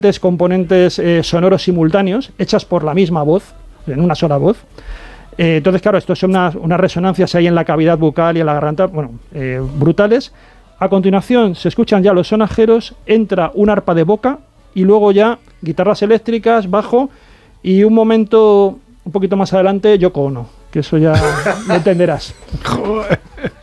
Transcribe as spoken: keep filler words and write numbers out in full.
componentes eh, sonoros simultáneos, hechas por la misma voz, en una sola voz. Eh, entonces, claro, esto son unas, unas resonancias ahí en la cavidad bucal y en la garganta, bueno, eh, brutales. A continuación se escuchan ya los sonajeros, entra un arpa de boca y luego ya guitarras eléctricas, bajo y un momento un poquito más adelante Yoko Ono, que eso ya lo entenderás. Joder.